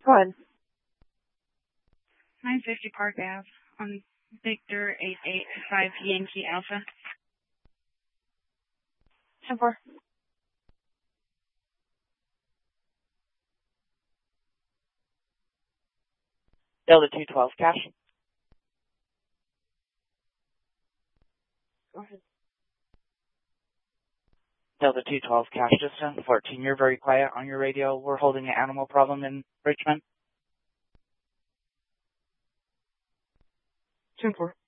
Go ahead. 950 Park Ave on Victor 885 Yankee Alpha. 10-4. Delta 212 cash. Go ahead. Delta 212 cash distance 14. You're very quiet on your radio. We're holding an animal problem in Richmond. 10-4.